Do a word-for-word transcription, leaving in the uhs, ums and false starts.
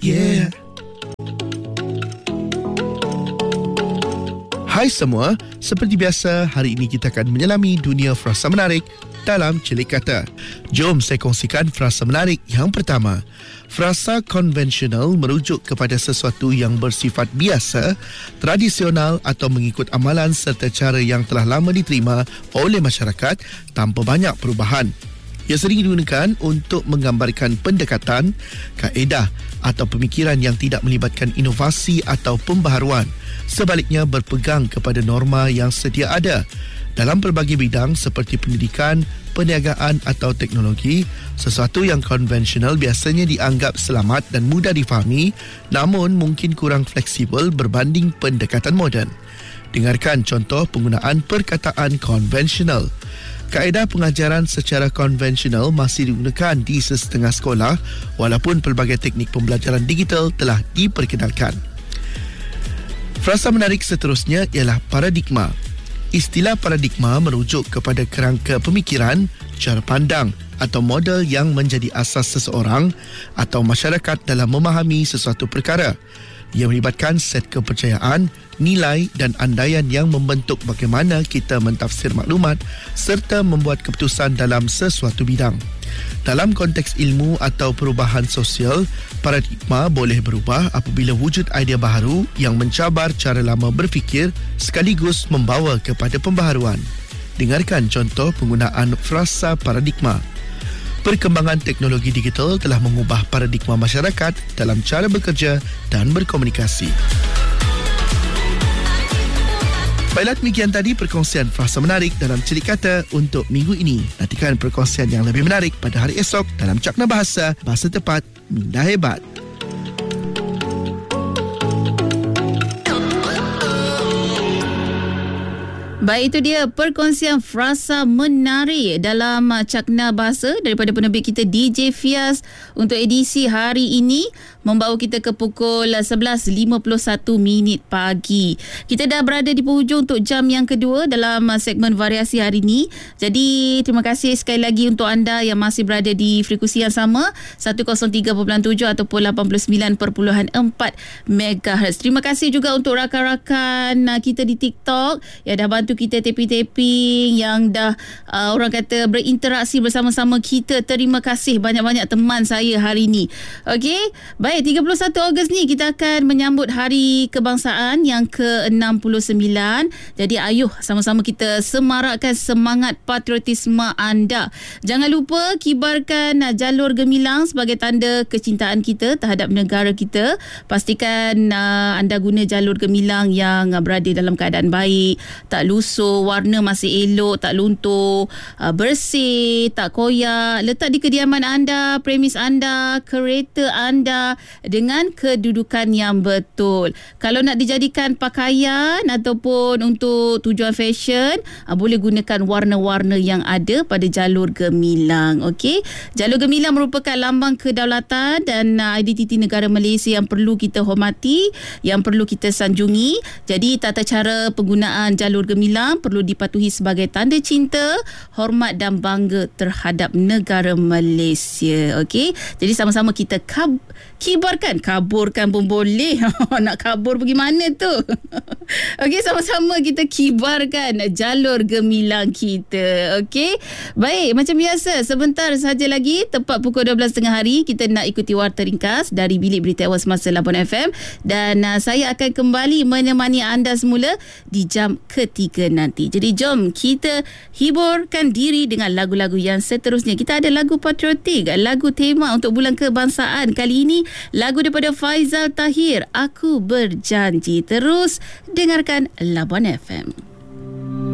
Yeah. Hai semua, seperti biasa hari ini kita akan menyelami dunia frasa menarik dalam Celik Kata. Jom saya kongsikan frasa menarik yang pertama. Frasa konvensional merujuk kepada sesuatu yang bersifat biasa, tradisional atau mengikut amalan serta cara yang telah lama diterima oleh masyarakat tanpa banyak perubahan. Ia sering digunakan untuk menggambarkan pendekatan, kaedah atau pemikiran yang tidak melibatkan inovasi atau pembaharuan. Sebaliknya berpegang kepada norma yang sedia ada. Dalam pelbagai bidang seperti pendidikan, perniagaan atau teknologi, sesuatu yang konvensional biasanya dianggap selamat dan mudah difahami, namun mungkin kurang fleksibel berbanding pendekatan moden. Dengarkan contoh penggunaan perkataan konvensional. Kaedah pengajaran secara konvensional masih digunakan di sesetengah sekolah walaupun pelbagai teknik pembelajaran digital telah diperkenalkan. Frasa menarik seterusnya ialah paradigma. Istilah paradigma merujuk kepada kerangka pemikiran, cara pandang atau model yang menjadi asas seseorang atau masyarakat dalam memahami sesuatu perkara. Ia melibatkan set kepercayaan, nilai dan andaian yang membentuk bagaimana kita mentafsir maklumat serta membuat keputusan dalam sesuatu bidang. Dalam konteks ilmu atau perubahan sosial, paradigma boleh berubah apabila wujud idea baharu yang mencabar cara lama berfikir sekaligus membawa kepada pembaharuan. Dengarkan contoh penggunaan frasa paradigma. Perkembangan teknologi digital telah mengubah paradigma masyarakat dalam cara bekerja dan berkomunikasi. Baiklah, demikian tadi perkongsian frasa menarik dalam Celik Kata untuk minggu ini. Nantikan perkongsian yang lebih menarik pada hari esok dalam Cakna Bahasa, Bahasa Tepat, Minda Hebat. Baik, itu dia perkongsian frasa menarik dalam Cakna Bahasa daripada penerbit kita D J Fias untuk edisi hari ini, membawa kita ke pukul sebelas lima puluh satu minit pagi. Kita dah berada di penghujung untuk jam yang kedua dalam segmen variasi hari ini. Jadi terima kasih sekali lagi untuk anda yang masih berada di frekuensi yang sama seratus tiga perpuluhan tujuh ataupun lapan puluh sembilan perpuluhan empat megahertz. Terima kasih juga untuk rakan-rakan kita di TikTok yang dah bantu kita tapping-tapping, yang dah uh, orang kata berinteraksi bersama-sama kita. Terima kasih banyak-banyak teman saya hari ini. Okey, baik, tiga puluh satu Ogos ni kita akan menyambut Hari Kebangsaan yang ke enam puluh sembilan. Jadi ayuh sama-sama kita semarakkan semangat patriotisme anda. Jangan lupa kibarkan uh, jalur gemilang sebagai tanda kecintaan kita terhadap negara kita. Pastikan uh, anda guna jalur gemilang yang uh, berada dalam keadaan baik, tak lusuh, warna masih elok, tak luntur, uh, bersih, tak koyak. Letak di kediaman anda, premis anda, kereta anda dengan kedudukan yang betul. Kalau nak dijadikan pakaian ataupun untuk tujuan fashion, uh, boleh gunakan warna-warna yang ada pada jalur gemilang. Okey, jalur gemilang merupakan lambang kedaulatan dan uh, identiti negara Malaysia yang perlu kita hormati, yang perlu kita sanjungi. Jadi tata cara penggunaan jalur gemilang perlu dipatuhi sebagai tanda cinta, hormat dan bangga terhadap negara Malaysia. Okey, jadi sama-sama kita kab- kibarkan, kaburkan pun boleh. Nak kabur pergi mana tu? Okey, sama-sama kita kibarkan jalur gemilang kita. Okey, baik, macam biasa sebentar saja lagi tepat pukul dua belas tiga puluh hari kita nak ikuti warta ringkas dari Bilik Berita Awal Semasa Labuan F M, dan uh, saya akan kembali menemani anda semula di jam ketiga nanti. Jadi jom kita hiburkan diri dengan lagu-lagu yang seterusnya. Kita ada lagu patriotik, lagu tema untuk bulan kebangsaan. Kali ini lagu daripada Faizal Tahir, Aku Berjanji. Terus dengarkan Labuan F M.